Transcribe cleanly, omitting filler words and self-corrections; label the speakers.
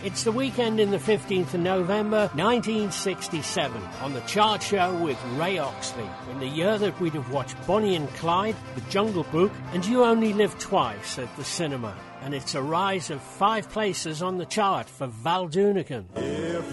Speaker 1: It's the weekend in the 15th of November 1967 on The Chart Show with Ray Oxley, in the year that we'd have watched Bonnie and Clyde, The Jungle Book and You Only Live Twice at the cinema. And it's a rise of 5 places on the chart for Val Doonican.